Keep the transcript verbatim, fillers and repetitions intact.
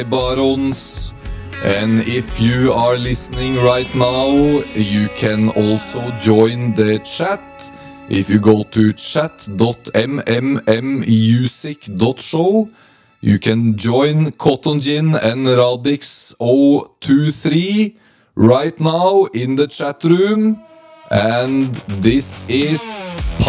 Barons. And if you are listening right now, you can also join the chat. If you go to chat dot m m m music dot show, you can join Cotton Gin and Radix zero two three right now in the chat room. And this is